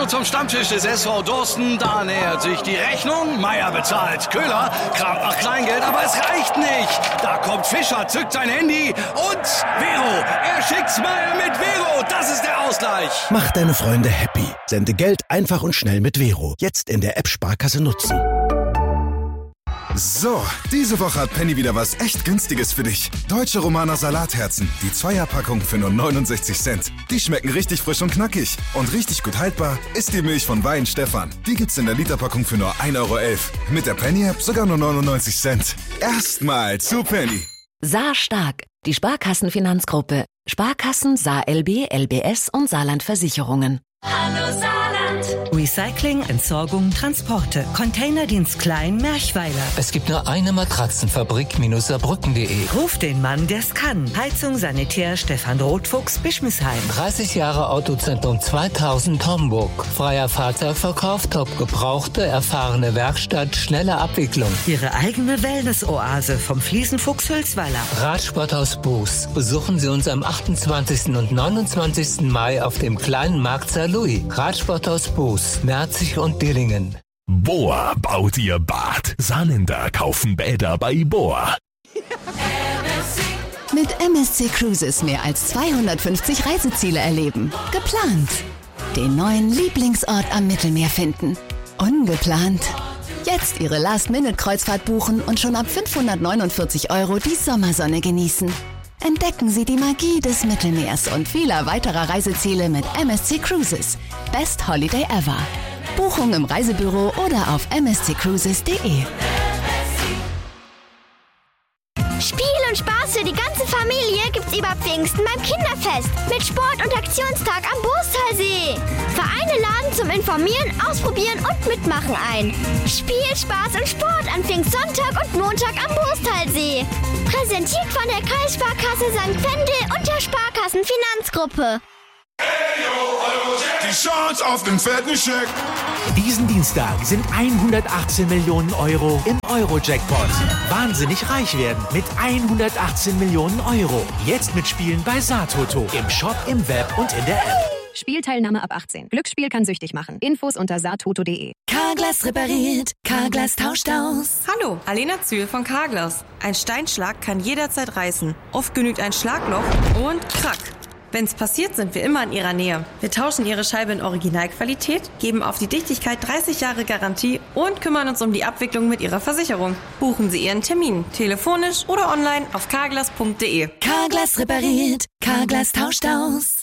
Hallo zum Stammtisch des SV Dorsten. Da nähert sich die Rechnung. Meier bezahlt. Köhler kramt nach Kleingeld, aber es reicht nicht. Da kommt Fischer, zückt sein Handy und Vero. Er schickt's Meier mit Vero. Das ist der Ausgleich. Mach deine Freunde happy. Sende Geld einfach und schnell mit Vero. Jetzt in der App Sparkasse nutzen. So, diese Woche hat Penny wieder was echt Günstiges für dich. Deutsche Romaner Salatherzen, die Zweierpackung für nur 69 Cent. Die schmecken richtig frisch und knackig. Und richtig gut haltbar ist die Milch von Weihenstephan. Die gibt's in der Literpackung für nur 1,11 Euro. Mit der Penny-App sogar nur 99 Cent. Erstmal zu Penny. Saar Stark, die Sparkassenfinanzgruppe. Sparkassen, Saar LB, LBS und Saarland Versicherungen. Hallo Saarland! Recycling, Entsorgung, Transporte. Containerdienst Klein, Merchweiler. Es gibt nur eine Matratzenfabrik-saarbrücken.de. Ruf den Mann, der's kann. Heizung, Sanitär, Stefan Rotfuchs, Bischmisheim. 30 Jahre Autozentrum 2000 Homburg. Freier Fahrzeugverkauf, top gebrauchte, erfahrene Werkstatt, schnelle Abwicklung. Ihre eigene Wellness-Oase vom Fliesenfuchs Hülsweiler. Radsporthaus Buß. Besuchen Sie uns am 28. und 29. Mai auf dem kleinen Markt Saarlouis. Radsporthaus Buß, Merzig und Dillingen. Bohr baut ihr Bad. Saarländer kaufen Bäder bei Bohr. Mit MSC Cruises mehr als 250 Reiseziele erleben. Geplant. Den neuen Lieblingsort am Mittelmeer finden. Ungeplant. Jetzt Ihre Last-Minute-Kreuzfahrt buchen und schon ab 549 € die Sommersonne genießen. Entdecken Sie die Magie des Mittelmeers und vieler weiterer Reiseziele mit MSC Cruises. Best Holiday ever. Buchung im Reisebüro oder auf msccruises.de. Spiel und Spaß für die ganze Familie gibt's über Pfingsten beim Kinderfest mit Sport- und Aktionstag am Boostalsee. Vereine laden zum Informieren, Ausprobieren und Mitmachen ein. Spiel, Spaß und Sport am Pfingstsonntag und Montag am Boostalsee. Präsentiert von der Kreissparkasse St. Wendel und der Sparkassenfinanzgruppe. Die Chance auf den fetten Scheck. Diesen Dienstag sind 118 Millionen € im Euro-Jackpot. Wahnsinnig reich werden mit 118 Millionen €. Jetzt mitspielen bei Saartoto. Im Shop, im Web und in der App. Spielteilnahme ab 18. Glücksspiel kann süchtig machen. Infos unter saartoto.de. Carglass repariert. Carglass tauscht aus. Hallo, Alena Zühl von Carglass. Ein Steinschlag kann jederzeit reißen. Oft genügt ein Schlagloch und krack. Wenn's passiert, sind wir immer in Ihrer Nähe. Wir tauschen Ihre Scheibe in Originalqualität, geben auf die Dichtigkeit 30 Jahre Garantie und kümmern uns um die Abwicklung mit Ihrer Versicherung. Buchen Sie Ihren Termin, telefonisch oder online auf carglass.de. Carglass repariert. Carglass tauscht aus.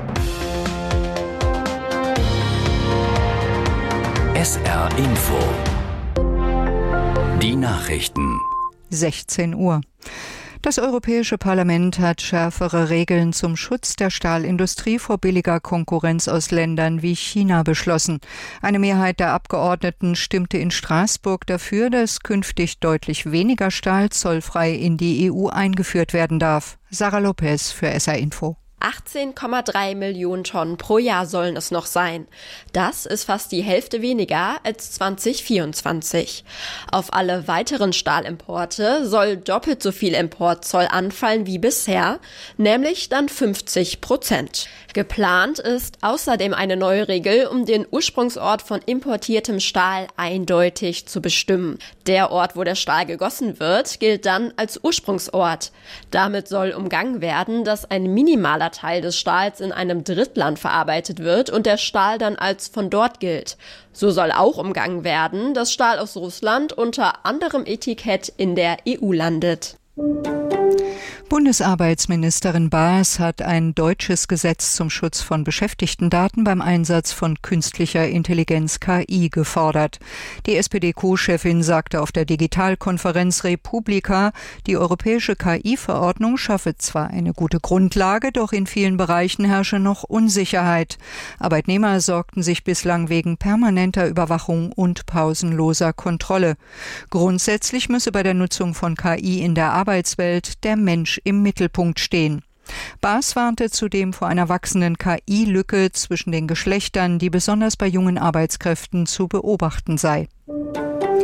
SR Info. Die Nachrichten. 16 Uhr. Das Europäische Parlament hat schärfere Regeln zum Schutz der Stahlindustrie vor billiger Konkurrenz aus Ländern wie China beschlossen. Eine Mehrheit der Abgeordneten stimmte in Straßburg dafür, dass künftig deutlich weniger Stahl zollfrei in die EU eingeführt werden darf. Sarah Lopez für SR Info. 18,3 Millionen Tonnen pro Jahr sollen es noch sein. Das ist fast die Hälfte weniger als 2024. Auf alle weiteren Stahlimporte soll doppelt so viel Importzoll anfallen wie bisher, nämlich dann 50%. Geplant ist außerdem eine neue Regel, um den Ursprungsort von importiertem Stahl eindeutig zu bestimmen. Der Ort, wo der Stahl gegossen wird, gilt dann als Ursprungsort. Damit soll umgangen werden, dass ein minimaler Teil des Stahls in einem Drittland verarbeitet wird und der Stahl dann als von dort gilt. So soll auch umgangen werden, dass Stahl aus Russland unter anderem Etikett in der EU landet. Bundesarbeitsministerin Baas hat ein deutsches Gesetz zum Schutz von Beschäftigtendaten beim Einsatz von künstlicher Intelligenz KI gefordert. Die SPD-Co-Chefin sagte auf der Digitalkonferenz Republika, die europäische KI-Verordnung schaffe zwar eine gute Grundlage, doch in vielen Bereichen herrsche noch Unsicherheit. Arbeitnehmer sorgten sich bislang wegen permanenter Überwachung und pausenloser Kontrolle. Grundsätzlich müsse bei der Nutzung von KI in der Arbeitswelt der Mensch im Mittelpunkt stehen. Baas warnte zudem vor einer wachsenden KI-Lücke zwischen den Geschlechtern, die besonders bei jungen Arbeitskräften zu beobachten sei.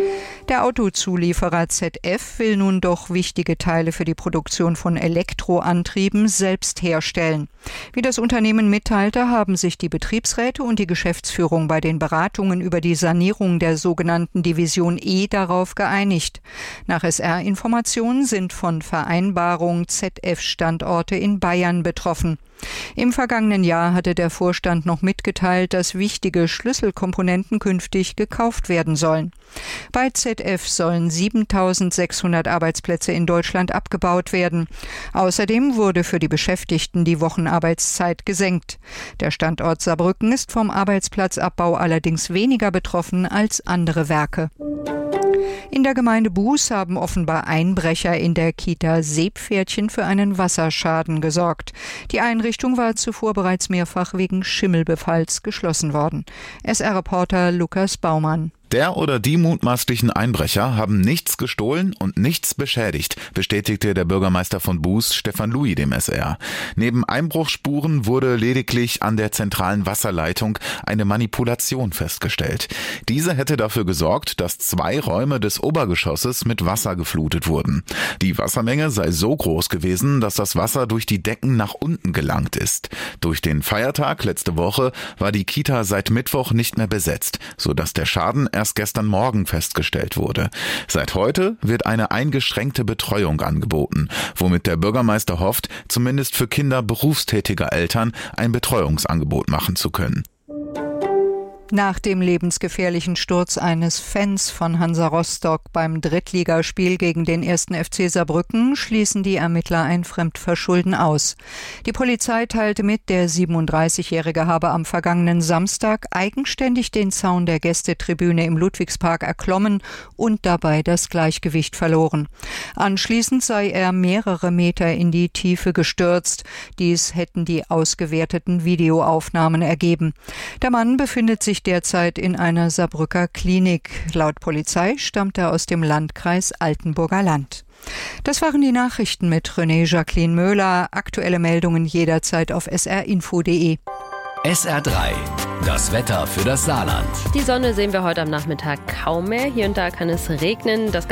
Der Autozulieferer ZF will nun doch wichtige Teile für die Produktion von Elektroantrieben selbst herstellen. Wie das Unternehmen mitteilte, haben sich die Betriebsräte und die Geschäftsführung bei den Beratungen über die Sanierung der sogenannten Division E darauf geeinigt. Nach SR-Informationen sind von Vereinbarung ZF-Standorte in Bayern betroffen. Im vergangenen Jahr hatte der Vorstand noch mitgeteilt, dass wichtige Schlüsselkomponenten künftig gekauft werden sollen. Bei ZF sollen 7.600 Arbeitsplätze in Deutschland abgebaut werden. Außerdem wurde für die Beschäftigten die Wochenarbeitszeit gesenkt. Der Standort Saarbrücken ist vom Arbeitsplatzabbau allerdings weniger betroffen als andere Werke. In der Gemeinde Buß haben offenbar Einbrecher in der Kita Seepferdchen für einen Wasserschaden gesorgt. Die Einrichtung war zuvor bereits mehrfach wegen Schimmelbefalls geschlossen worden. SR-Reporter Lukas Baumann. Der oder die mutmaßlichen Einbrecher haben nichts gestohlen und nichts beschädigt, bestätigte der Bürgermeister von Buß, Stefan Louis, dem SR. Neben Einbruchsspuren wurde lediglich an der zentralen Wasserleitung eine Manipulation festgestellt. Diese hätte dafür gesorgt, dass 2 Räume des Obergeschosses mit Wasser geflutet wurden. Die Wassermenge sei so groß gewesen, dass das Wasser durch die Decken nach unten gelangt ist. Durch den Feiertag letzte Woche war die Kita seit Mittwoch nicht mehr besetzt, sodass der Schaden erst gestern Morgen festgestellt wurde. Seit heute wird eine eingeschränkte Betreuung angeboten, womit der Bürgermeister hofft, zumindest für Kinder berufstätiger Eltern ein Betreuungsangebot machen zu können. Nach dem lebensgefährlichen Sturz eines Fans von Hansa Rostock beim Drittligaspiel gegen den 1. FC Saarbrücken schließen die Ermittler ein Fremdverschulden aus. Die Polizei teilte mit, der 37-Jährige habe am vergangenen Samstag eigenständig den Zaun der Gästetribüne im Ludwigspark erklommen und dabei das Gleichgewicht verloren. Anschließend sei er mehrere Meter in die Tiefe gestürzt. Dies hätten die ausgewerteten Videoaufnahmen ergeben. Der Mann befindet sich derzeit in einer Saarbrücker Klinik. Laut Polizei stammt er aus dem Landkreis Altenburger Land. Das waren die Nachrichten mit René Jacqueline Möhler. Aktuelle Meldungen jederzeit auf srinfo.de. SR3, das Wetter für das Saarland. Die Sonne sehen wir heute am Nachmittag kaum mehr. Hier und da kann es regnen. Das